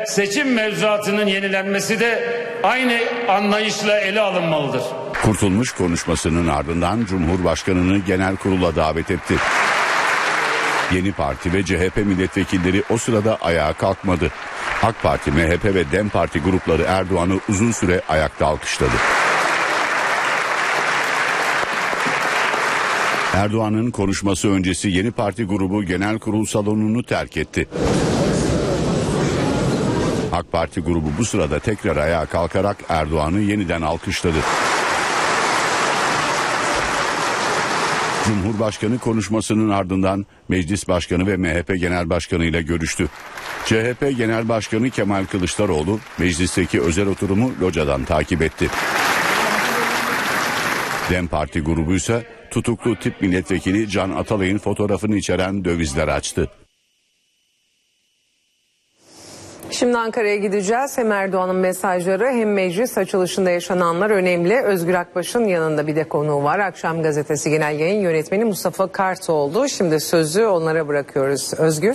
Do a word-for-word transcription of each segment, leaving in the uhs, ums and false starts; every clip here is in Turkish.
seçim mevzuatının yenilenmesi de aynı anlayışla ele alınmalıdır. Kurtulmuş konuşmasının ardından Cumhurbaşkanı'nı genel kurula davet etti. Yeni Parti ve C H P milletvekilleri o sırada ayağa kalkmadı. AK Parti, M H P ve DEM Parti grupları Erdoğan'ı uzun süre ayakta alkışladı. Erdoğan'ın konuşması öncesi Yeni Parti grubu genel kurul salonunu terk etti. AK Parti grubu bu sırada tekrar ayağa kalkarak Erdoğan'ı yeniden alkışladı. Cumhurbaşkanı konuşmasının ardından Meclis Başkanı ve M H P Genel Başkanı ile görüştü. C H P Genel Başkanı Kemal Kılıçdaroğlu meclisteki özel oturumu locadan takip etti. DEM Parti grubu ise tutuklu tip milletvekili Can Atalay'ın fotoğrafını içeren dövizler açtı. Şimdi Ankara'ya gideceğiz. Hem Erdoğan'ın mesajları hem meclis açılışında yaşananlar önemli. Özgür Akbaş'ın yanında bir de konuğu var. Akşam Gazetesi Genel Yayın Yönetmeni Mustafa Kartoğlu. Şimdi sözü onlara bırakıyoruz. Özgür.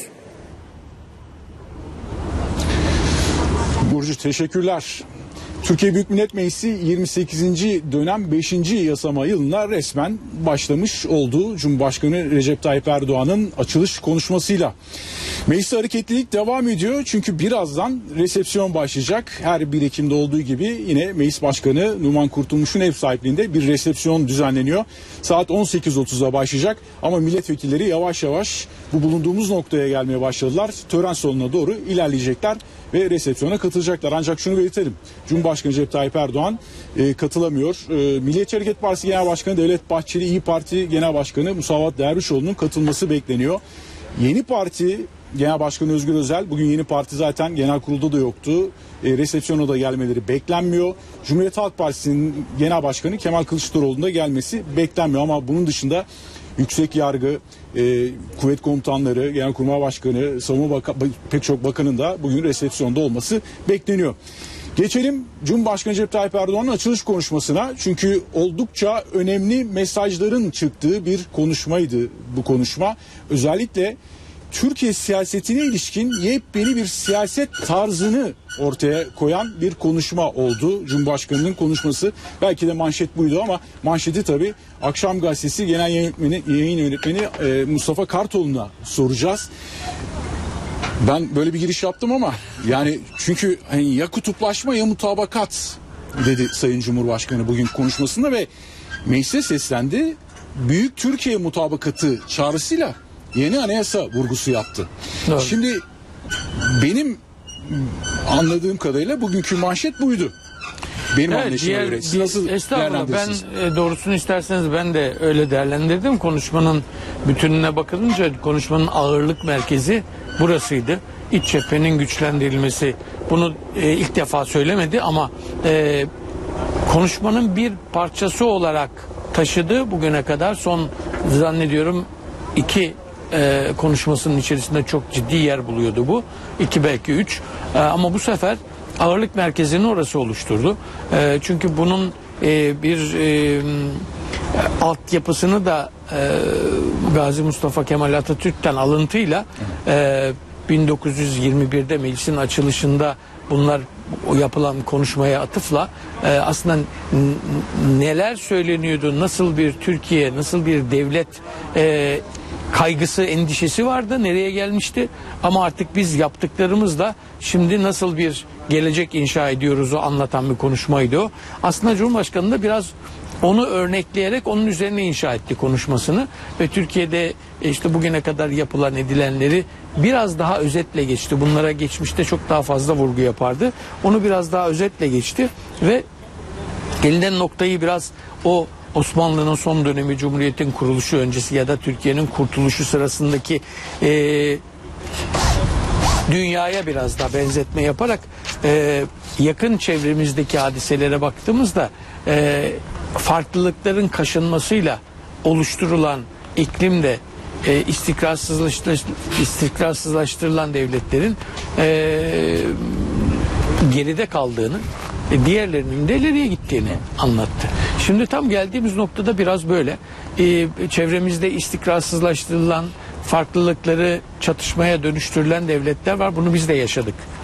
Burcu teşekkürler. Türkiye Büyük Millet Meclisi yirmi sekizinci dönem beşinci yasama yılına resmen başlamış oldu. Cumhurbaşkanı Recep Tayyip Erdoğan'ın açılış konuşmasıyla. Mecliste hareketlilik devam ediyor çünkü birazdan resepsiyon başlayacak. Her bir Ekim'de olduğu gibi yine Meclis Başkanı Numan Kurtulmuş'un ev sahipliğinde bir resepsiyon düzenleniyor. Saat on sekiz otuzda başlayacak ama milletvekilleri yavaş yavaş bu bulunduğumuz noktaya gelmeye başladılar. Tören salonuna doğru ilerleyecekler ve resepsiyona katılacaklar. Ancak şunu belirtelim. Cumhurbaşkanı Recep Tayyip Erdoğan e, katılamıyor. E, Milliyetçi Hareket Partisi Genel Başkanı Devlet Bahçeli, İYİ Parti Genel Başkanı Musavat Dervişoğlu'nun katılması bekleniyor. Yeni Parti Genel Başkanı Özgür Özel, bugün Yeni Parti zaten genel kurulda da yoktu. E, resepsiyona da gelmeleri beklenmiyor. Cumhuriyet Halk Partisi'nin Genel Başkanı Kemal Kılıçdaroğlu'nun da gelmesi beklenmiyor. Ama bunun dışında Yüksek Yargı, e, Kuvvet Komutanları, Genelkurmay Başkanı, Savunma Bakanı, pek çok bakanın da bugün resepsiyonda olması bekleniyor. Geçelim Cumhurbaşkanı Recep Tayyip Erdoğan'ın açılış konuşmasına. Çünkü oldukça önemli mesajların çıktığı bir konuşmaydı bu konuşma. Özellikle Türkiye siyasetine ilişkin yepyeni bir siyaset tarzını ortaya koyan bir konuşma oldu. Cumhurbaşkanının konuşması, belki de manşet buydu ama manşeti tabii Akşam Gazetesi Genel Yönetmeni, Yayın Yönetmeni e, Mustafa Kartoğlu'na soracağız. Ben böyle bir giriş yaptım ama yani çünkü hani ya kutuplaşma ya mutabakat dedi Sayın Cumhurbaşkanı bugün konuşmasında ve meclise seslendi. Büyük Türkiye mutabakatı çağrısıyla yeni anayasa vurgusu yaptı. Evet. Şimdi benim anladığım kadarıyla bugünkü manşet buydu. Benim evet, anlayışıma göre. Siz nasıl değerlendirirsiniz? Ben e, doğrusunu isterseniz ben de öyle değerlendirdim. Konuşmanın bütününe bakılınca konuşmanın ağırlık merkezi burasıydı. İç cephenin güçlendirilmesi. Bunu e, ilk defa söylemedi ama e, konuşmanın bir parçası olarak taşıdı bugüne kadar. Son zannediyorum iki e, konuşmasının içerisinde çok ciddi yer buluyordu bu. İki belki üç. E, ama bu sefer ağırlık merkezini orası oluşturdu. E, çünkü bunun e, bir e, altyapısını da e, Gazi Mustafa Kemal Atatürk'ten alıntıyla e, bin dokuz yüz yirmi birde meclisin açılışında bunlar o yapılan konuşmaya atıfla e, aslında neler söyleniyordu, nasıl bir Türkiye, nasıl bir devlet e, kaygısı, endişesi vardı, nereye gelmişti ama artık biz yaptıklarımızla şimdi nasıl bir gelecek inşa ediyoruzu anlatan bir konuşmaydı o. Aslında Cumhurbaşkanı da biraz onu örnekleyerek onun üzerine inşa etti konuşmasını ve Türkiye'de işte bugüne kadar yapılan edilenleri biraz daha özetle geçti. Bunlara geçmişte çok daha fazla vurgu yapardı. Onu biraz daha özetle geçti ve gelinen noktayı biraz o Osmanlı'nın son dönemi, Cumhuriyet'in kuruluşu öncesi ya da Türkiye'nin kurtuluşu sırasındaki e, dünyaya biraz daha benzetme yaparak e, yakın çevremizdeki hadiselere baktığımızda e, farklılıkların kaşınmasıyla oluşturulan iklimde e, istikrarsızlaştır, istikrarsızlaştırılan devletlerin e, geride kaldığını, e, diğerlerinin de ileriye gittiğini anlattı. Şimdi tam geldiğimiz noktada biraz böyle e, çevremizde istikrarsızlaştırılan, farklılıkları çatışmaya dönüştürülen devletler var. Bunu biz de yaşadık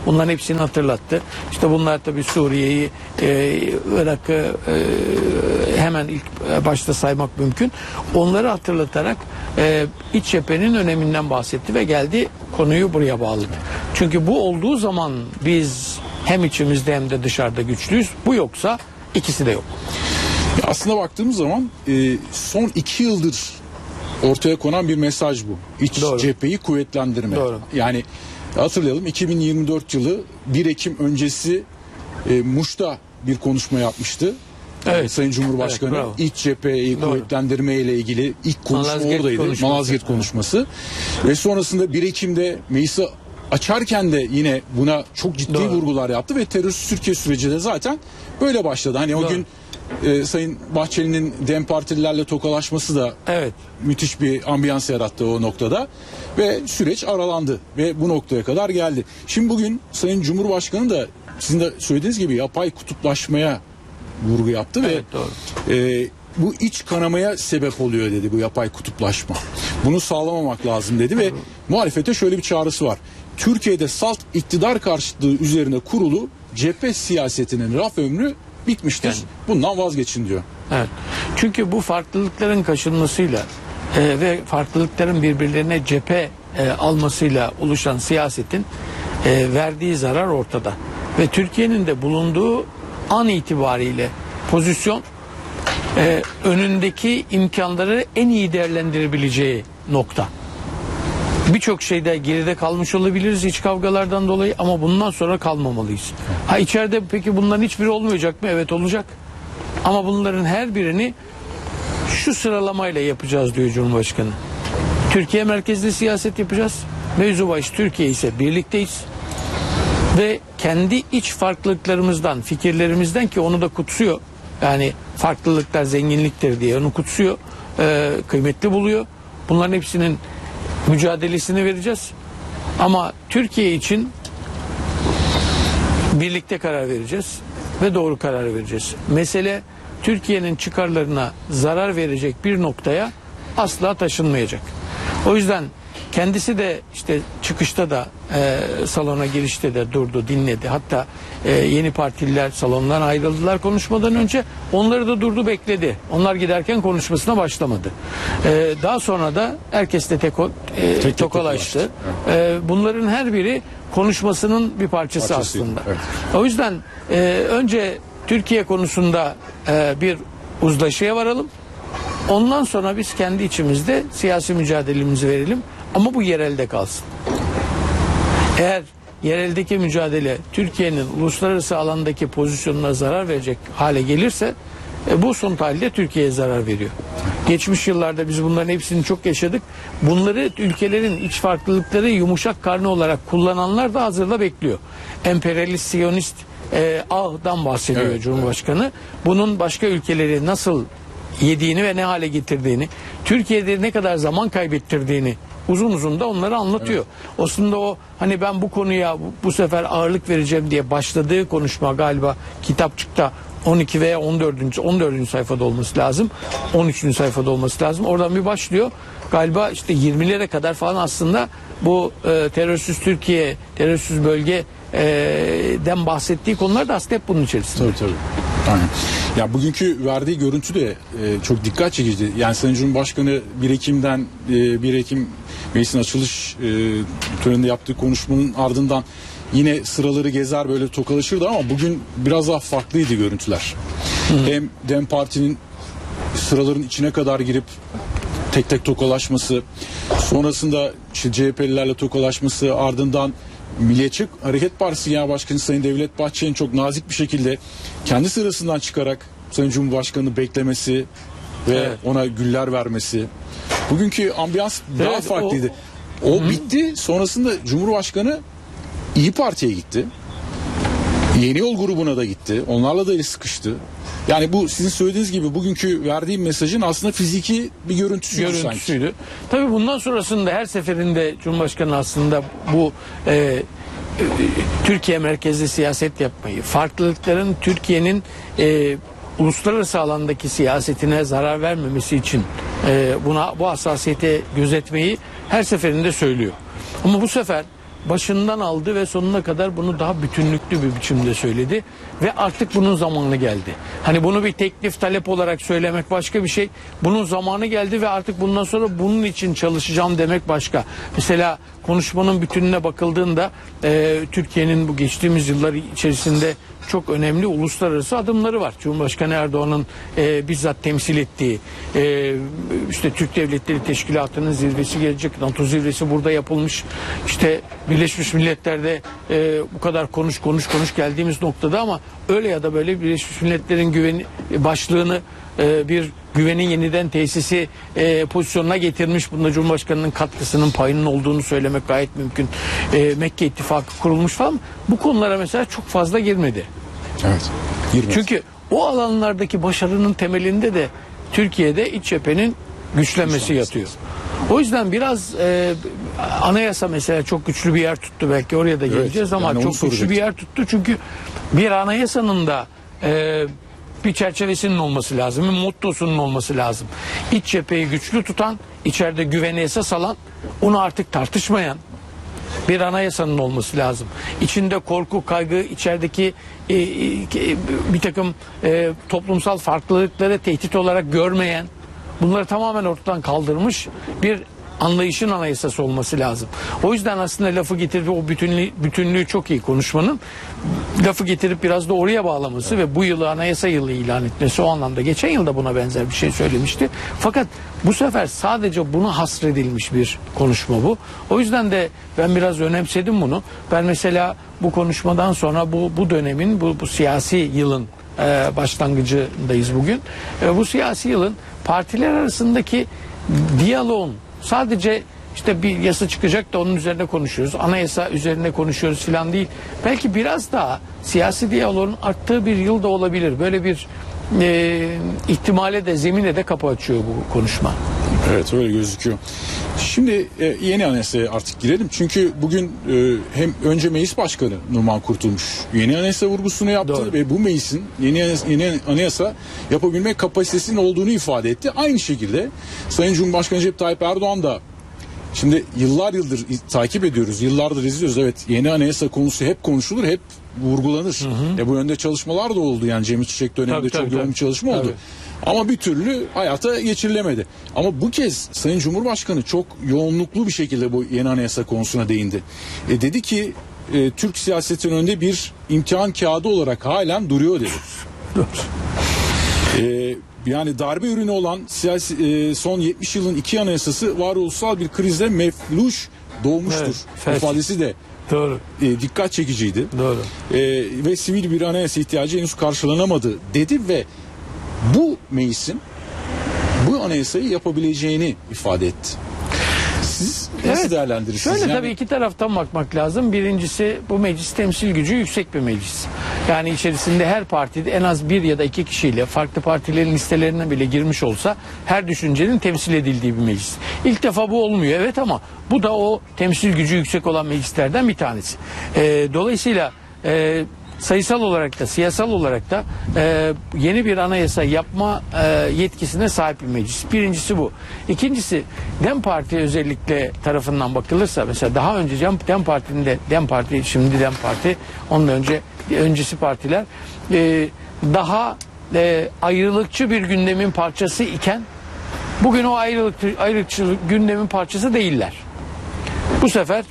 Bunların hepsini hatırlattı. İşte bunlar tabii Suriye'yi, e, Irak'ı e, hemen ilk başta saymak mümkün. Onları hatırlatarak e, iç cephenin öneminden bahsetti ve geldi konuyu buraya bağladı. Çünkü bu olduğu zaman biz hem içimizde hem de dışarıda güçlüyüz. Bu yoksa ikisi de yok. Aslında baktığımız zaman e, son iki yıldır ortaya konan bir mesaj bu. İç Doğru. cepheyi kuvvetlendirme. Doğru. Yani hatırlayalım, iki bin yirmi dört yılı bir Ekim öncesi e, Muş'ta bir konuşma yapmıştı. Evet. Sayın Cumhurbaşkanı Evet, iç cepheyi Doğru. kuvvetlendirme ile ilgili ilk konuşma Malazgirt oradaydı. konuşması. Malazgirt konuşması. Ve sonrasında bir Ekim'de meclisi açarken de yine buna çok ciddi Doğru. vurgular yaptı ve terörsüz Türkiye süreci de zaten böyle başladı. Hani o Doğru. gün e, Sayın Bahçeli'nin DEM partililerle tokalaşması da Evet. müthiş bir ambiyans yarattı o noktada ve süreç aralandı ve bu noktaya kadar geldi. Şimdi bugün Sayın Cumhurbaşkanı da sizin de söylediğiniz gibi yapay kutuplaşmaya vurgu yaptı Evet, ve doğru. e, bu iç kanamaya sebep oluyor dedi bu yapay kutuplaşma. Bunu sağlamamak lazım dedi ve muhalefete şöyle bir çağrısı var. Türkiye'de salt iktidar karşıtlığı üzerine kurulu cephe siyasetinin raf ömrü bitmiştir. Yani. Bundan vazgeçin diyor. Evet. Çünkü bu farklılıkların kaşınmasıyla e, ve farklılıkların birbirlerine cephe e, almasıyla oluşan siyasetin e, verdiği zarar ortada. Ve Türkiye'nin de bulunduğu an itibariyle pozisyon e, önündeki imkanları en iyi değerlendirebileceği nokta. Birçok şeyde geride kalmış olabiliriz iç kavgalardan dolayı ama bundan sonra kalmamalıyız. Ha içeride peki bunların hiçbiri olmayacak mı? Evet olacak. Ama bunların her birini şu sıralamayla yapacağız diyor Cumhurbaşkanı. Türkiye merkezli siyaset yapacağız. Mevzu bahis Türkiye ise birlikteyiz. Ve kendi iç farklılıklarımızdan, fikirlerimizden ki onu da kutsuyor. Yani farklılıklar zenginliktir diye onu kutsuyor. E, kıymetli buluyor. Bunların hepsinin mücadelesini vereceğiz. Ama Türkiye için birlikte karar vereceğiz ve doğru karar vereceğiz. Mesele Türkiye'nin çıkarlarına zarar verecek bir noktaya asla taşınmayacak. O yüzden kendisi de işte çıkışta da e, salona girişte de durdu, dinledi. Hatta e, yeni partililer salondan ayrıldılar konuşmadan önce. Onları da durdu, bekledi. Onlar giderken konuşmasına başlamadı. E, daha sonra da herkes de teko, e, tek tek tokalaştı. E, bunların her biri konuşmasının bir parçası Parçasıydı, aslında. evet. O yüzden e, önce Türkiye konusunda e, bir uzlaşıya varalım. Ondan sonra biz kendi içimizde siyasi mücadelemizi verelim. Ama bu yerelde kalsın. Eğer yereldeki mücadele Türkiye'nin uluslararası alandaki pozisyonuna zarar verecek hale gelirse e, bu son halde Türkiye'ye zarar veriyor. Geçmiş yıllarda biz bunların hepsini çok yaşadık. Bunları ülkelerin iç farklılıkları yumuşak karnı olarak kullananlar da hazırda bekliyor. Emperyalist, Siyonist e, ağdan bahsediyor Evet, Cumhurbaşkanı. Bunun başka ülkeleri nasıl yediğini ve ne hale getirdiğini, Türkiye'de ne kadar zaman kaybettirdiğini uzun uzun da onları anlatıyor. Evet. Aslında o hani ben bu konuya bu, bu sefer ağırlık vereceğim diye başladığı konuşma galiba kitapçıkta on iki veya on dördüncü on dördüncü sayfada olması lazım. on üçüncü sayfada olması lazım. Oradan bir başlıyor. Galiba işte yirmilere kadar falan aslında bu e, terörsüz Türkiye, terörsüz bölge e, den bahsettiği konular da aslında hep bunun içerisinde. Tabii tabii. Aynen. Ya bugünkü verdiği görüntü de e, çok dikkat çekici. Yani Sayın Cumhurbaşkanı bir Ekim'den e, bir Ekim meclisin açılış e, töreninde yaptığı konuşmanın ardından yine sıraları gezer böyle tokalaşırdı ama bugün biraz daha farklıydı görüntüler. Hı. Hem DEM Parti'nin sıraların içine kadar girip tek tek tokalaşması, sonrasında işte C H P'lilerle tokalaşması, ardından Milliyetçi Hareket Partisi Genel Başkanı Sayın Devlet Bahçeli'nin çok nazik bir şekilde kendi sırasından çıkarak Sayın Cumhurbaşkanı'nı beklemesi ve evet. ona güller vermesi. Bugünkü ambiyans daha evet, farklıydı. O, o bitti. Sonrasında Cumhurbaşkanı İyi Parti'ye gitti. Yeni Yol grubuna da gitti. Onlarla da eli sıkıştı. Yani bu sizin söylediğiniz gibi bugünkü verdiğim mesajın aslında fiziki bir görüntüsüydü, görüntüsüydü. sanki. Tabii bundan sonrasında her seferinde Cumhurbaşkanı aslında bu e, e, Türkiye merkezli siyaset yapmayı, farklılıkların Türkiye'nin e, uluslararası alandaki siyasetine zarar vermemesi için e, buna bu hassasiyete gözetmeyi her seferinde söylüyor. Ama bu sefer başından aldı ve sonuna kadar bunu daha bütünlüklü bir biçimde söyledi ve artık bunun zamanı geldi. Hani bunu bir teklif talep olarak söylemek başka bir şey. Bunun zamanı geldi ve artık bundan sonra bunun için çalışacağım demek başka. Mesela konuşmanın bütününe bakıldığında e, Türkiye'nin bu geçtiğimiz yıllar içerisinde çok önemli uluslararası adımları var. Cumhurbaşkanı Erdoğan'ın e, bizzat temsil ettiği e, işte Türk Devletleri Teşkilatı'nın zirvesi gelecek. NATO zirvesi burada yapılmış. İşte Birleşmiş Milletler'de e, bu kadar konuş konuş konuş geldiğimiz noktada ama öyle ya da böyle Birleşmiş Milletler'in güveni başlığını e, bir güvenin yeniden tesisi e, pozisyonuna getirmiş. Bunda Cumhurbaşkanı'nın katkısının payının olduğunu söylemek gayet mümkün. E, Mekke İttifakı kurulmuş falan. Bu konulara mesela çok fazla girmedi. Evet. girmedi. Çünkü o alanlardaki başarının temelinde de Türkiye'de iç cephenin güçlenmesi yatıyor. O yüzden biraz e, anayasa mesela çok güçlü bir yer tuttu, belki oraya da geleceğiz evet, ama yani çok güçlü soracaktım. bir yer tuttu çünkü bir anayasanın da e, bir çerçevesinin olması lazım, bir mottosunun olması lazım. İç cepheyi güçlü tutan, içeride güveni esas alan, onu artık tartışmayan bir anayasanın olması lazım. İçinde korku, kaygı, içerideki e, e, bir takım e, toplumsal farklılıkları tehdit olarak görmeyen, bunları tamamen ortadan kaldırmış bir anlayışın anayasası olması lazım. O yüzden aslında lafı getirip o bütünlüğü, bütünlüğü çok iyi konuşmanın, lafı getirip biraz da oraya bağlaması evet. ve bu yılı anayasa yılı ilan etmesi o anlamda. Geçen yıl da buna benzer bir şey söylemişti. Fakat bu sefer sadece buna hasredilmiş bir konuşma bu. O yüzden de ben biraz önemsedim bunu. Ben mesela bu konuşmadan sonra bu, bu dönemin, bu, bu siyasi yılın e, başlangıcındayız bugün. E, bu siyasi yılın partiler arasındaki diyaloğun, sadece işte bir yasa çıkacak da onun üzerine konuşuyoruz, anayasa üzerine konuşuyoruz filan değil. Belki biraz daha siyasi diyaloğun arttığı bir yıl da olabilir. Böyle bir e, ihtimale de, zemine de kapı açıyor bu konuşma. Evet, öyle gözüküyor. Şimdi e, yeni anayasaya artık girelim. Çünkü bugün e, hem önce Meclis Başkanı Numan Kurtulmuş yeni anayasa vurgusunu yaptı. Doğru. Ve bu meclisin yeni anayasa, yeni anayasa yapabilme kapasitesinin olduğunu ifade etti. Aynı şekilde Sayın Cumhurbaşkanı Recep Tayyip Erdoğan da, şimdi yıllar yıldır takip ediyoruz, yıllardır izliyoruz. Evet, yeni anayasa konusu hep konuşulur, hep vurgulanır. Hı hı. E, bu yönde çalışmalar da oldu. Yani Cemil Çiçek döneminde tabii, çok tabii, yoğun tabii. bir çalışma oldu. Tabii. Ama bir türlü hayata geçirilemedi. Ama bu kez Sayın Cumhurbaşkanı çok yoğunluklu bir şekilde bu yeni anayasa konusuna değindi. E, dedi ki e, Türk siyasetinin önünde bir imtihan kağıdı olarak halen duruyor dedi. e, Yani darbe ürünü olan siyasi, e, son yetmiş yılın iki anayasası varoluşsal bir krizle mefluş doğmuştur. Evet, ifadesi de doğru. E, dikkat çekiciydi. Doğru. E, ve sivil bir anayasa ihtiyacı henüz karşılanamadı dedi ve bu meclisin bu anayasayı yapabileceğini ifade etti. Siz nasıl evet, değerlendirirsiniz? Şöyle yani... tabii iki taraftan bakmak lazım. Birincisi, bu meclis temsil gücü yüksek bir meclis. Yani içerisinde her partide en az bir ya da iki kişiyle farklı partilerin listelerine bile girmiş olsa her düşüncenin temsil edildiği bir meclis. İlk defa bu olmuyor evet, ama bu da o temsil gücü yüksek olan meclislerden bir tanesi. Ee, dolayısıyla e, sayısal olarak da siyasal olarak da e, yeni bir anayasa yapma e, yetkisine sahip bir meclis. Birincisi bu. İkincisi, Dem Parti özellikle tarafından bakılırsa, mesela daha önce Dem Parti'nin de Dem Parti, şimdi Dem Parti, ondan önce öncesi partiler e, daha e, ayrılıkçı bir gündemin parçası iken bugün o ayrılık, ayrılıkçı gündemin parçası değiller. Bu sefer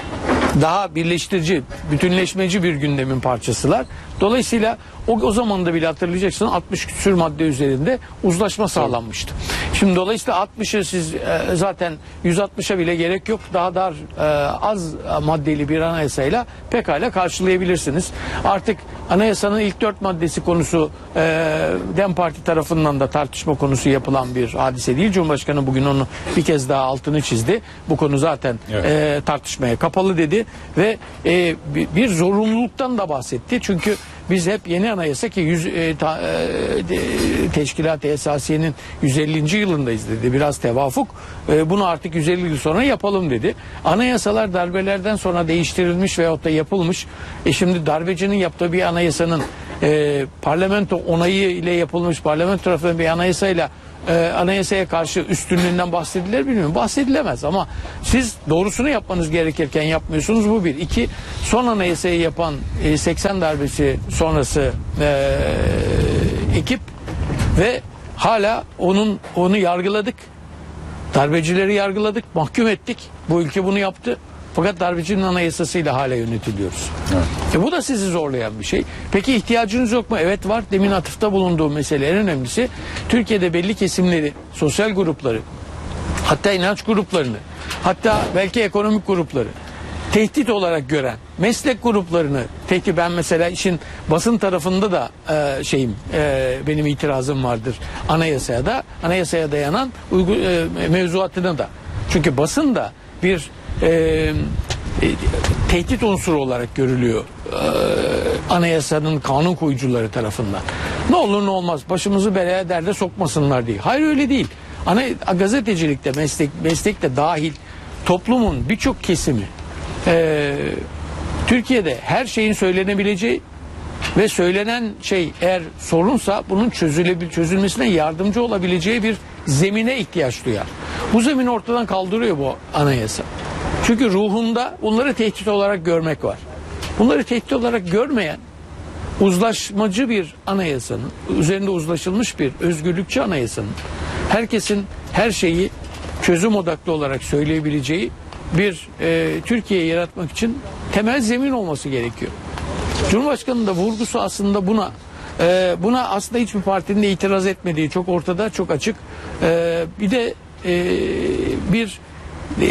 daha birleştirici, bütünleşmeci bir gündemin parçasılar. Dolayısıyla o, o zaman da bile hatırlayacaksın altmış küsür madde üzerinde uzlaşma sağlanmıştı. Şimdi dolayısıyla altmışı siz e, zaten yüz altmışa bile gerek yok. Daha dar e, az maddeli bir anayasayla pekala karşılayabilirsiniz. Artık anayasanın ilk dört maddesi konusu e, Dem Parti tarafından da tartışma konusu yapılan bir hadise değil. Cumhurbaşkanı bugün onu bir kez daha altını çizdi. Bu konu zaten evet. e, tartışmaya kapalı dedi ve e, bir zorunluluktan da bahsetti. Çünkü biz hep yeni anayasa ki yüz, e, ta, e, Teşkilat-ı Esasiye'nin yüz ellinci yılındayız dedi. Biraz tevafuk. E, bunu artık yüz elli yıl sonra yapalım dedi. Anayasalar darbelerden sonra değiştirilmiş veyahut da yapılmış. E şimdi darbecinin yaptığı bir anayasanın e, parlamento onayı ile yapılmış, parlamento tarafından bir anayasayla e, anayasaya karşı üstünlüğünden bahsedilir bilmiyorum. Bahsedilemez ama siz doğrusunu yapmanız gerekirken yapmıyorsunuz. Bu bir. İki, son anayasayı yapan e, seksen darbesi sonrası e, ekip ve hala onun onu yargıladık. Darbecileri yargıladık, mahkum ettik. Bu ülke bunu yaptı. Fakat darbecinin anayasasıyla hala yönetiliyoruz. Evet. E bu da sizi zorlayan bir şey. Peki ihtiyacınız yok mu? Evet var. Demin atıfta bulunduğum mesele en önemlisi. Türkiye'de belli kesimleri, sosyal grupları, hatta inanç gruplarını, hatta belki ekonomik grupları tehdit olarak gören meslek gruplarını, peki ben mesela işin basın tarafında da e, şeyim e, benim itirazım vardır anayasaya da, anayasaya dayanan uygu, e, mevzuatına da. Çünkü basın da bir e, e, tehdit unsuru olarak görülüyor e, anayasanın kanun koyucuları tarafından. Ne olur ne olmaz başımızı belaya derde sokmasınlar diye. Hayır öyle değil. Ana, gazetecilikte meslek, meslekte dahil toplumun birçok kesimi Ee, Türkiye'de her şeyin söylenebileceği ve söylenen şey eğer sorunsa bunun çözülebil çözülmesine yardımcı olabileceği bir zemine ihtiyaç duyar. Bu zemini ortadan kaldırıyor bu anayasa. Çünkü ruhunda bunları tehdit olarak görmek var. Bunları tehdit olarak görmeyen uzlaşmacı bir anayasanın, üzerinde uzlaşılmış bir özgürlükçü anayasanın herkesin her şeyi çözüm odaklı olarak söyleyebileceği bir e, Türkiye yaratmak için temel zemin olması gerekiyor. Cumhurbaşkanı'nın da vurgusu aslında buna. E, buna aslında hiçbir partinin de itiraz etmediği çok ortada, çok açık. E, bir de e, bir e,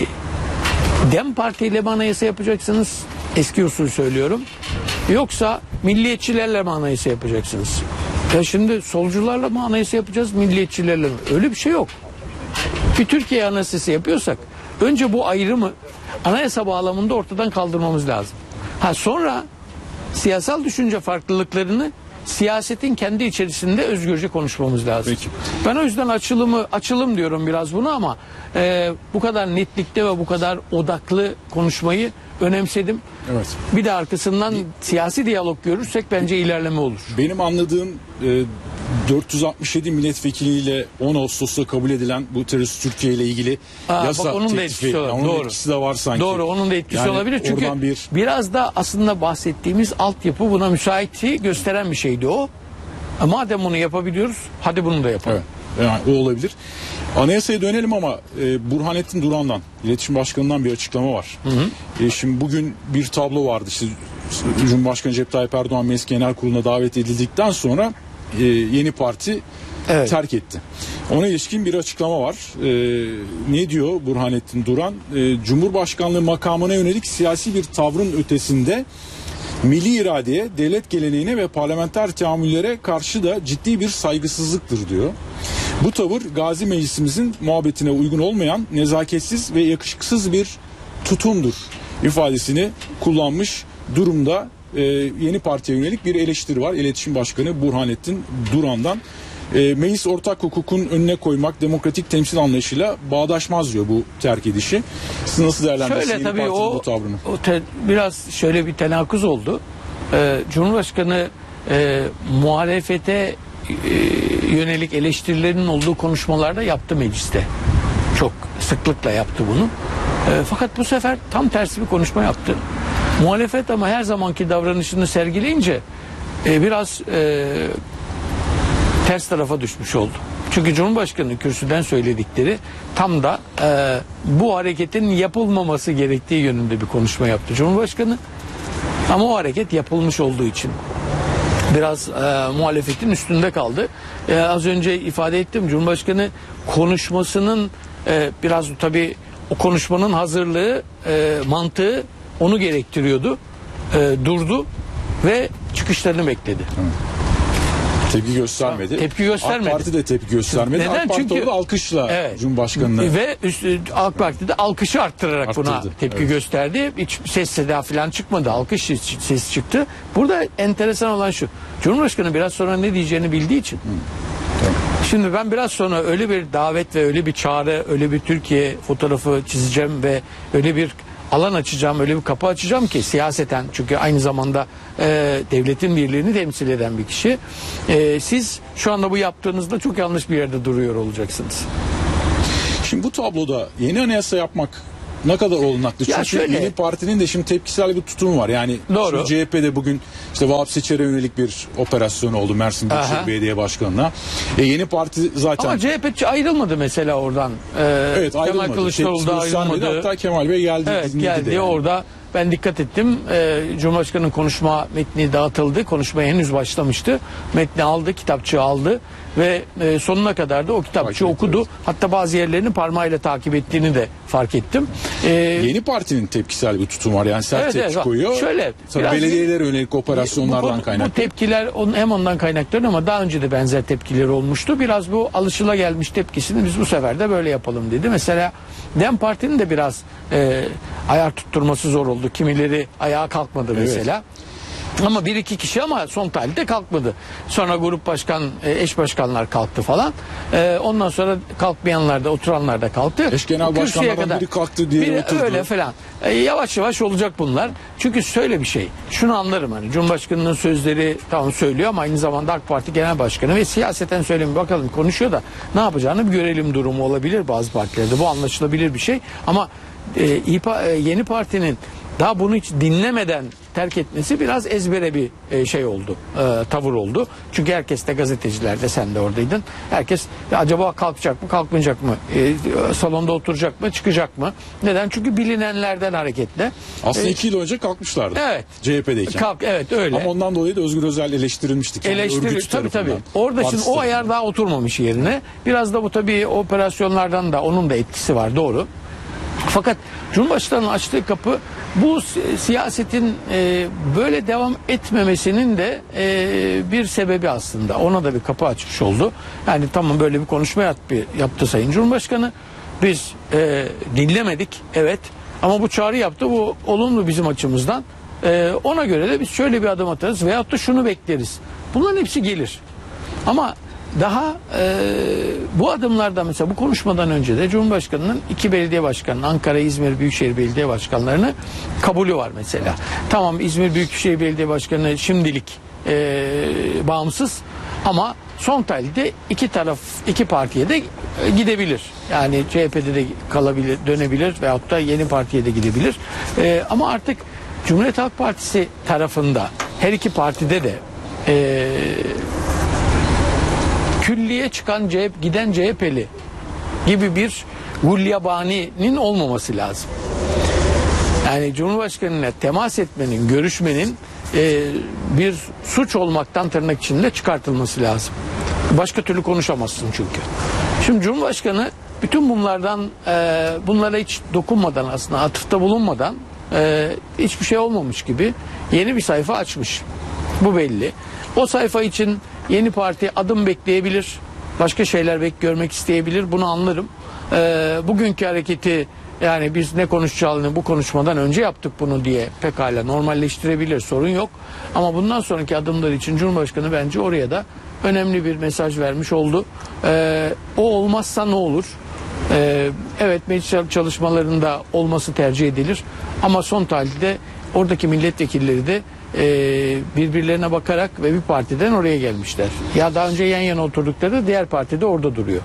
Dem Parti ile mi anayasa yapacaksınız? Eski usul söylüyorum. Yoksa milliyetçilerle mi anayasa yapacaksınız? Ya şimdi solcularla mı anayasa yapacağız, milliyetçilerle mi? Öyle bir şey yok. Bir Türkiye anayasası yapıyorsak önce bu ayrımı anayasa bağlamında ortadan kaldırmamız lazım. Ha sonra siyasal düşünce farklılıklarını siyasetin kendi içerisinde özgürce konuşmamız lazım. Peki. Ben o yüzden açılımı açılım diyorum biraz bunu ama e, bu kadar netlikte ve bu kadar odaklı konuşmayı önemsedim. Evet. Bir de arkasından siyasi diyalog görürsek bence ilerleme olur. Benim anladığım e, dört yüz altmış yedi milletvekiliyle on Ağustos'ta kabul edilen bu terörist Türkiye ile ilgili Aa, yasa bak, onun teklifi. da etkisi var. Onun Doğru. etkisi de var sanki. Doğru, onun da etkisi yani olabilir. Çünkü bir... biraz da aslında bahsettiğimiz altyapı buna müsaitliği gösteren bir şeydi o. E, madem bunu yapabiliyoruz, hadi bunu da yapalım. Evet. Yani o olabilir. Anayasaya dönelim ama e, Burhanettin Duran'dan, İletişim Başkanı'ndan bir açıklama var. Hı hı. E, şimdi bugün bir tablo vardı. İşte Cumhurbaşkanı Recep Tayyip Erdoğan Meclis Genel Kurulu'na davet edildikten sonra e, yeni parti evet. terk etti. Ona ilişkin bir açıklama var. E, ne diyor Burhanettin Duran? E, Cumhurbaşkanlığı makamına yönelik siyasi bir tavrın ötesinde milli iradeye, devlet geleneğine ve parlamenter teamüllere karşı da ciddi bir saygısızlıktır diyor. Bu tavır Gazi Meclisimizin muhabbetine uygun olmayan, nezaketsiz ve yakışıksız bir tutumdur ifadesini kullanmış durumda. Ee, yeni partiye yönelik bir eleştiri var. İletişim Başkanı Burhanettin Duran'dan. E, meclis ortak hukukun önüne koymak demokratik temsil anlayışıyla bağdaşmaz diyor bu terk edişi. Siz nasıl değerlendiriyorsunuz yeni partinin o, bu tavrını? O te, biraz şöyle bir tenakuz oldu. Ee, Cumhurbaşkanı e, muhalefete e, yönelik eleştirilerinin olduğu konuşmalarda yaptı mecliste. Çok sıklıkla yaptı bunu. E, fakat bu sefer tam tersi bir konuşma yaptı. Muhalefet ama her zamanki davranışını sergileyince e, biraz e, ters tarafa düşmüş oldu. Çünkü Cumhurbaşkanı kürsüden söyledikleri tam da e, bu hareketin yapılmaması gerektiği yönünde bir konuşma yaptı Cumhurbaşkanı. Ama o hareket yapılmış olduğu için biraz e, muhalefetin üstünde kaldı. E, az önce ifade ettim, Cumhurbaşkanı konuşmasının e, biraz tabii o konuşmanın hazırlığı, e, mantığı onu gerektiriyordu. E, durdu ve çıkışlarını bekledi. Hı. Tepki göstermedi. Tepki göstermedi. AK Parti de tepki göstermedi. Neden? AK Parti Çünkü orada alkışla evet. Cumhurbaşkanı'nı. Ve üstü, AK Parti de alkışı arttırarak Arttırdı. buna tepki evet. gösterdi. Hiç ses seda falan çıkmadı. Alkış ses çıktı. Burada enteresan olan şu. Cumhurbaşkanı biraz sonra ne diyeceğini bildiği için. Hı. Tamam. Şimdi ben biraz sonra öyle bir davet ve öyle bir çağrı, öyle bir Türkiye fotoğrafı çizeceğim ve öyle bir alan açacağım, öyle bir kapı açacağım ki siyaseten, çünkü aynı zamanda e, devletin birliğini temsil eden bir kişi. E, siz şu anda bu yaptığınızda çok yanlış bir yerde duruyor olacaksınız. Şimdi bu tabloda yeni anayasa yapmak ne kadar olanaklı? Ya Çünkü şöyle, yeni partinin de şimdi tepkisel bir tutumu var. Yani doğru. C H P'de bugün işte Vahap Seçer'e yönelik bir operasyon oldu Mersin Büyükşehir Belediye Başkanı'na. E yeni parti zaten... Ama C H P ayrılmadı mesela oradan. Ee, evet, ayrılmadı. Kemal Kılıçdaroğlu da ayrılmadı. Hatta Kemal Bey geldi. Evet, geldi yani. Orada ben dikkat ettim. Ee, Cumhurbaşkanı'nın konuşma metni dağıtıldı. Konuşmaya henüz başlamıştı. Metni aldı, kitapçığı aldı ve e, sonuna kadar da o kitapçığı Takip okudu. ediyoruz. Hatta bazı yerlerini parmağıyla takip ettiğini de fark ettim. Ee, Yeni partinin tepkisel bir tutumu var. Yani sert Evet, tepki evet. koyuyor. Şöyle, Sonra biraz- belediyelere yönelik operasyonlardan bu, kaynaklı. Bu tepkiler on, hem ondan kaynaklanıyor ama daha önce de benzer tepkileri olmuştu. Biraz bu alışılagelmiş tepkisini biz bu sefer de böyle yapalım dedi. Mesela DEM Parti'nin de biraz e, ayar tutturması zor oldu. Kimileri ayağa kalkmadı mesela. Ama bir iki kişi ama son tahlilde kalkmadı. Sonra grup başkan, e, eş başkanlar kalktı falan. E, ondan sonra kalkmayanlar da, oturanlar da kalktı. Eş genel Kürsüye başkanlardan kadar. biri kalktı, diğeri Biri oturdu. öyle falan. E, yavaş yavaş olacak bunlar. Çünkü şöyle bir şey. Şunu anlarım hani. Cumhurbaşkanının sözleri tamam söylüyor ama aynı zamanda AK Parti Genel Başkanı ve siyaseten söyleyeyim bakalım konuşuyor da ne yapacağını bir görelim durumu olabilir bazı partilerde. Bu anlaşılabilir bir şey. Ama e, İPA, e, yeni partinin daha bunu hiç dinlemeden terk etmesi biraz ezbere bir e, şey oldu, e, tavır oldu. Çünkü herkes de, gazeteciler de, sen de oradaydın. Herkes ya acaba kalkacak mı, kalkmayacak mı, e, salonda oturacak mı, çıkacak mı? Neden? Çünkü bilinenlerden hareketle. Aslında e, iki yıl önce kalkmışlardı. Evet. C H P'deyken. Kalk, evet öyle. Ama ondan dolayı da Özgür Özel eleştirilmişti. kendi Eleştiri örgütü tabii tabii. tarafından. Orada Partisi şimdi o ayar tarafından. daha oturmamış yerine. Biraz da bu tabii operasyonlardan da onun da etkisi var, doğru. Fakat Cumhurbaşkanı'nın açtığı kapı bu si- siyasetin e, böyle devam etmemesinin de e, bir sebebi aslında. Ona da bir kapı açmış oldu. Yani tamam böyle bir konuşma yaptı, yaptı Sayın Cumhurbaşkanı. Biz e, dinlemedik, evet. Ama bu çağrı yaptı, bu olumlu bizim açımızdan. E, ona göre de biz şöyle bir adım atarız veyahut da şunu bekleriz. Bunların hepsi gelir. Ama daha e, bu adımlarda mesela bu konuşmadan önce de Cumhurbaşkanı'nın iki belediye başkanı, Ankara, İzmir Büyükşehir Belediye Başkanlarını kabulü var mesela. Tamam, İzmir Büyükşehir Belediye Başkanı şimdilik e, bağımsız ama son tahlilde iki taraf, iki partiye de gidebilir. Yani C H P'de de kalabilir, dönebilir veyahut da yeni partiye de gidebilir. E, ama artık Cumhuriyet Halk Partisi tarafında her iki partide de e, külliye çıkan C H P, giden C H P'li gibi bir gulyabani'nin olmaması lazım. Yani Cumhurbaşkanı'yla temas etmenin, görüşmenin e, bir suç olmaktan tırnak içinde çıkartılması lazım. Başka türlü konuşamazsın çünkü. Şimdi Cumhurbaşkanı bütün bunlardan e, bunlara hiç dokunmadan, aslında atıfta bulunmadan e, hiçbir şey olmamış gibi yeni bir sayfa açmış. Bu belli. O sayfa için yeni parti adım bekleyebilir. Başka şeyler bek görmek isteyebilir. Bunu anlarım. Ee, bugünkü hareketi, yani biz ne konuşacağını bu konuşmadan önce yaptık bunu diye pekala normalleştirebilir. Sorun yok. Ama bundan sonraki adımlar için Cumhurbaşkanı bence oraya da önemli bir mesaj vermiş oldu. Ee, o olmazsa ne olur? Ee, evet, meclis çalışmalarında olması tercih edilir. Ama son tahlilde oradaki milletvekilleri de Ee, birbirlerine bakarak ve bir partiden oraya gelmişler. Ya daha önce yan yana oturdukları diğer partide orada duruyor.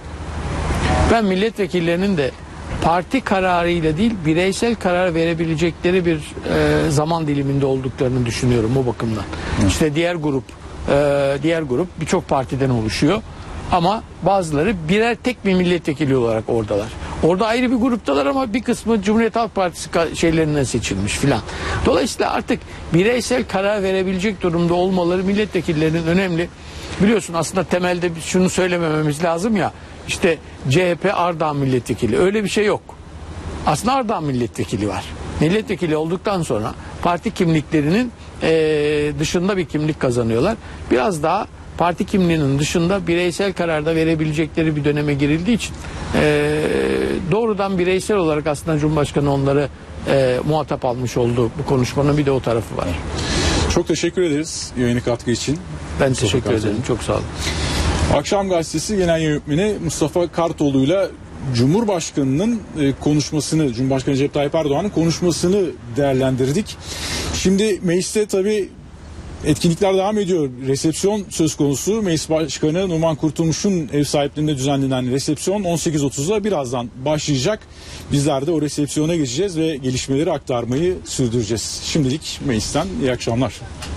Ben milletvekillerinin de parti kararıyla değil bireysel karar verebilecekleri bir e, zaman diliminde olduklarını düşünüyorum bu bakımdan. Hı. İşte diğer grup e, diğer grup birçok partiden oluşuyor. Ama bazıları birer tek bir milletvekili olarak oradalar. Orada ayrı bir gruptalar ama bir kısmı Cumhuriyet Halk Partisi şeylerinden seçilmiş filan. Dolayısıyla artık bireysel karar verebilecek durumda olmaları milletvekillerinin önemli. Biliyorsun aslında temelde şunu söylemememiz lazım ya. İşte C H P Ardahan milletvekili. Öyle bir şey yok. Aslında Ardahan milletvekili var. Milletvekili olduktan sonra parti kimliklerinin e, dışında bir kimlik kazanıyorlar. Biraz daha parti kimliğinin dışında bireysel kararda verebilecekleri bir döneme girildiği için e, doğrudan bireysel olarak aslında Cumhurbaşkanı onları e, muhatap almış oldu. Bu konuşmanın bir de o tarafı var. Çok teşekkür ederiz yayına katkı için. Ben Mustafa teşekkür Kartoğlu. ederim. Çok sağ olun. Akşam Gazetesi Genel Yönetmeni Mustafa Kartoğlu'yla Cumhurbaşkanı'nın e, konuşmasını, Cumhurbaşkanı Recep Tayyip Erdoğan'ın konuşmasını değerlendirdik. Şimdi mecliste tabii etkinlikler devam ediyor. Resepsiyon söz konusu. Meclis Başkanı Numan Kurtulmuş'un ev sahipliğinde düzenlenen resepsiyon on sekiz otuzda birazdan başlayacak. Bizler de o resepsiyona geçeceğiz ve gelişmeleri aktarmayı sürdüreceğiz. Şimdilik meclisten iyi akşamlar.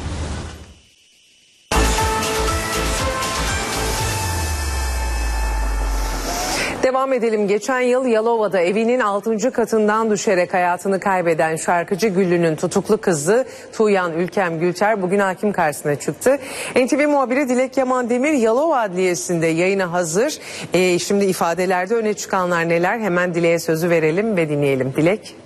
Devam edelim. Geçen yıl Yalova'da evinin altıncı katından düşerek hayatını kaybeden şarkıcı Güllü'nün tutuklu kızı Tuğyan Ülkem Gülter bugün hakim karşısına çıktı. N T V muhabiri Dilek Yaman Demir Yalova Adliyesi'nde yayına hazır. Ee, şimdi ifadelerde öne çıkanlar neler? Hemen Dilek'e sözü verelim ve dinleyelim. Dilek.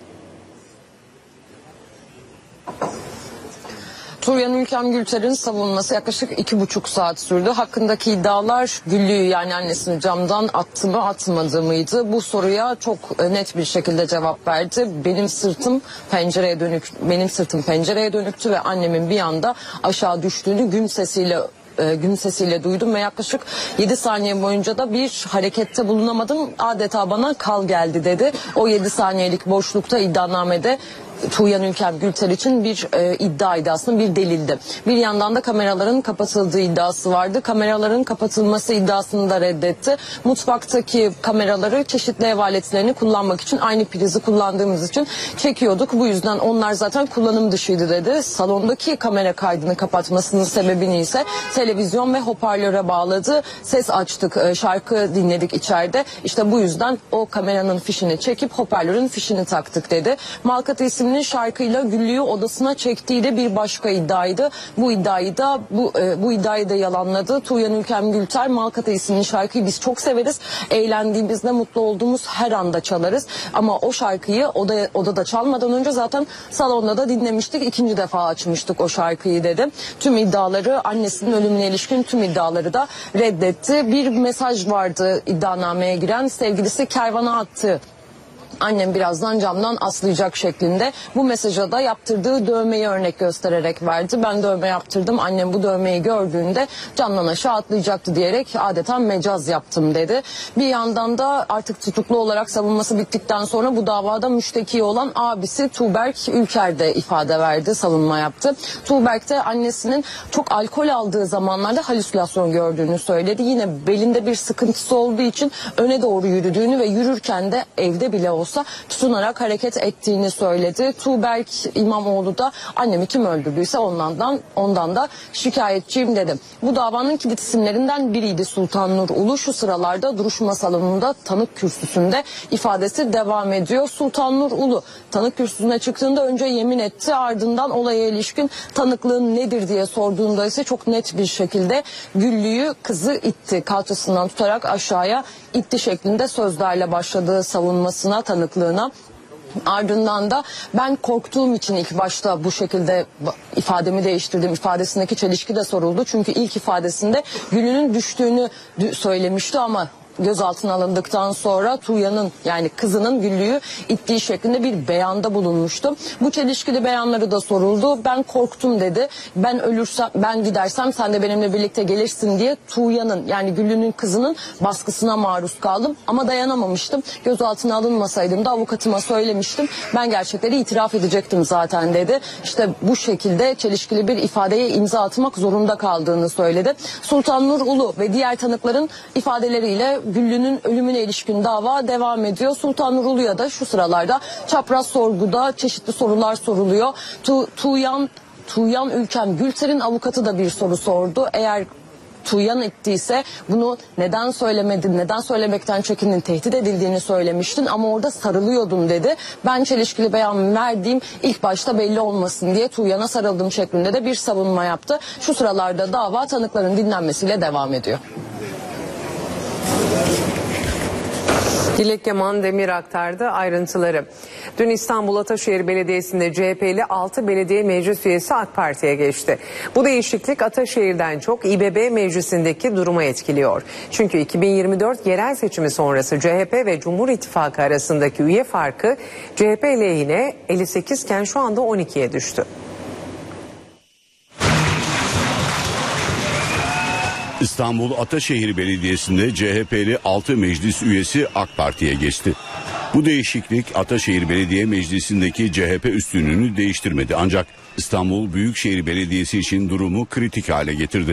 Tuğyan Ülkem Gülter'in savunması yaklaşık iki buçuk saat sürdü. Hakkındaki iddialar Güllü'yü yani annesini camdan attı mı atmadı mıydı? Bu soruya çok net bir şekilde cevap verdi. Benim sırtım pencereye dönük, benim sırtım pencereye dönüktü ve annemin bir anda aşağı düştüğünü gün sesiyle gün sesiyle duydum ve yaklaşık yedi saniye boyunca da bir harekette bulunamadım. Adeta bana kal geldi dedi. O yedi saniyelik boşlukta iddianamede Tuğyan Ülkem Gülter için bir e, iddiaydı aslında, bir delildi. Bir yandan da kameraların kapatıldığı iddiası vardı. Kameraların kapatılması iddiasını da reddetti. Mutfaktaki kameraları çeşitli ev aletlerini kullanmak için aynı prizi kullandığımız için çekiyorduk. Bu yüzden onlar zaten kullanım dışıydı dedi. Salondaki kamera kaydını kapatmasının sebebini ise televizyon ve hoparlöre bağladı. Ses açtık, e, şarkı dinledik içeride. İşte bu yüzden o kameranın fişini çekip hoparlörün fişini taktık dedi. Malkat isimli şarkıyla Güllü'yü odasına çektiği de bir başka iddiaydı. Bu iddiayı da bu e, bu iddiayı da yalanladı. Tuğyan Ülkem Gülter Malkata isimli şarkıyı biz çok severiz. Eğlendiğimizde, mutlu olduğumuz her anda çalarız. Ama o şarkıyı oda, odada çalmadan önce zaten salonda da dinlemiştik. İkinci defa açmıştık o şarkıyı dedi. Tüm iddiaları, annesinin ölümüne ilişkin tüm iddiaları da reddetti. Bir mesaj vardı iddianameye giren, sevgilisi kervana attı. Annem birazdan camdan aslayacak şeklinde. Bu mesaja da yaptırdığı dövmeyi örnek göstererek verdi. Ben dövme yaptırdım. Annem bu dövmeyi gördüğünde camdan aşağı atlayacaktı diyerek adeta mecaz yaptım dedi. Bir yandan da artık tutuklu olarak savunması bittikten sonra bu davada müşteki olan abisi Tuğberk Ülker de ifade verdi, savunma yaptı. Tuğberk de annesinin çok alkol aldığı zamanlarda halüsinasyon gördüğünü söyledi. Yine belinde bir sıkıntısı olduğu için öne doğru yürüdüğünü ve yürürken de evde bile olsa tutunarak hareket ettiğini söyledi. Tuğberk İmamoğlu da annemi kim öldürdüyse ondan, ondan da şikayetçiyim dedi. Bu davanın kilit isimlerinden biriydi Sultan Nur Ulu. Şu sıralarda duruşma salonunda tanık kürsüsünde ifadesi devam ediyor. Sultan Nur Ulu tanık kürsüsüne çıktığında önce yemin etti, ardından olaya ilişkin tanıklığın nedir diye sorduğunda ise çok net bir şekilde Güllü'yü kızı itti, kalçasından tutarak aşağıya itti şeklinde sözlerle başladığı savunmasına, tanıklığına. Ardından da ben korktuğum için ilk başta bu şekilde ifademi değiştirdim ifadesindeki çelişki de soruldu. Çünkü ilk ifadesinde Güllü'nün düştüğünü söylemişti ama gözaltına alındıktan sonra Tuğyan'ın yani kızının Güllü'yü ittiği şeklinde bir beyanda bulunmuştu. Bu çelişkili beyanları da soruldu. Ben korktum dedi. Ben ölürsem, ben gidersem sen de benimle birlikte gelirsin diye Tuğyan'ın yani Güllü'nün kızının baskısına maruz kaldım. Ama dayanamamıştım. Gözaltına alınmasaydım da avukatıma söylemiştim. Ben gerçekleri itiraf edecektim zaten dedi. İşte bu şekilde çelişkili bir ifadeye imza atmak zorunda kaldığını söyledi. Sultan Nur Ulu ve diğer tanıkların ifadeleriyle Güllü'nün ölümüne ilişkin dava devam ediyor. Sultan Nur Ulu'ya da şu sıralarda çapraz sorguda çeşitli sorular soruluyor. Tu, Tuğyan, Tuğyan Ülkem Gülter'in avukatı da bir soru sordu. Eğer Tuğyan ettiyse bunu neden söylemedin, neden söylemekten çekindin, tehdit edildiğini söylemiştin ama orada sarılıyordun dedi. Ben çelişkili beyan verdiğim ilk başta belli olmasın diye Tuğyan'a sarıldım şeklinde de bir savunma yaptı. Şu sıralarda dava tanıkların dinlenmesiyle devam ediyor. Dilek Yaman Demir aktardı ayrıntıları. Dün İstanbul Ataşehir Belediyesi'nde C H P'li altı belediye meclis üyesi AK Parti'ye geçti. Bu değişiklik Ataşehir'den çok İBB meclisindeki durumu etkiliyor. Çünkü iki bin yirmi dört yerel seçimi sonrası C H P ve Cumhur İttifakı arasındaki üye farkı C H P lehine elli sekiz iken şu anda on ikiye düştü. İstanbul Ataşehir Belediyesi'nde C H P'li altı meclis üyesi AK Parti'ye geçti. Bu değişiklik Ataşehir Belediye Meclisi'ndeki C H P üstünlüğünü değiştirmedi. Ancak İstanbul Büyükşehir Belediyesi için durumu kritik hale getirdi.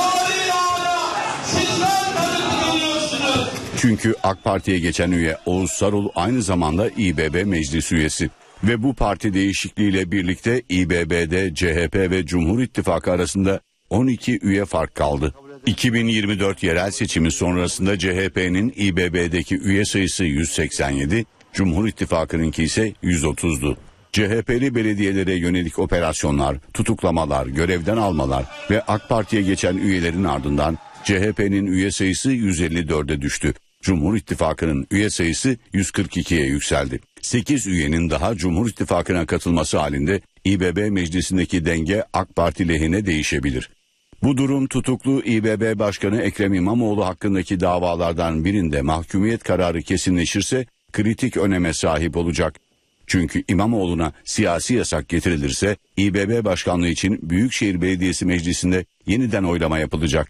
Çünkü AK Parti'ye geçen üye Oğuz Sarul aynı zamanda İ B B meclis üyesi. Ve bu parti değişikliğiyle birlikte İ B B'de C H P ve Cumhur İttifakı arasında on iki üye fark kaldı. iki bin yirmi dört yerel seçimi sonrasında C H P'nin İ B B'deki üye sayısı yüz seksen yedi, Cumhur İttifakı'nınki ise yüz otuzdu. C H P'li belediyelere yönelik operasyonlar, tutuklamalar, görevden almalar ve AK Parti'ye geçen üyelerin ardından C H P'nin üye sayısı yüz elli dörde düştü. Cumhur İttifakı'nın üye sayısı yüz kırk ikiye yükseldi. sekiz üyenin daha Cumhur İttifakı'na katılması halinde İ B B meclisindeki denge AK Parti lehine değişebilir. Bu durum tutuklu İ B B Başkanı Ekrem İmamoğlu hakkındaki davalardan birinde mahkumiyet kararı kesinleşirse kritik öneme sahip olacak. Çünkü İmamoğlu'na siyasi yasak getirilirse İ B B Başkanlığı için Büyükşehir Belediyesi Meclisi'nde yeniden oylama yapılacak.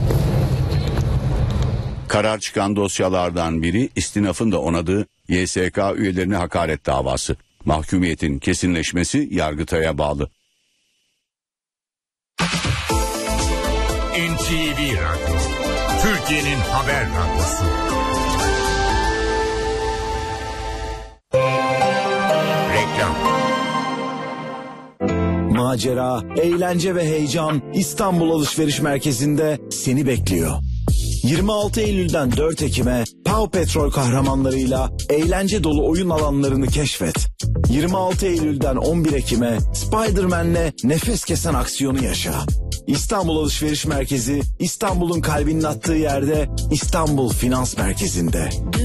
Karar çıkan dosyalardan biri istinafın da onadığı Y S K üyelerine hakaret davası. Mahkumiyetin kesinleşmesi Yargıtay'a bağlı. N T V Radyo, Türkiye'nin haber radyosu. Reklam. Macera, eğlence ve heyecan İstanbul Alışveriş Merkezi'nde seni bekliyor. yirmi altı Eylül'den dört Ekim'e Pau Petrol kahramanlarıyla eğlence dolu oyun alanlarını keşfet. yirmi altı Eylül'den on bir Ekim'e Spider-Man'le nefes kesen aksiyonu yaşa. İstanbul Alışveriş Merkezi, İstanbul'un kalbinin attığı yerde, İstanbul Finans Merkezi'nde.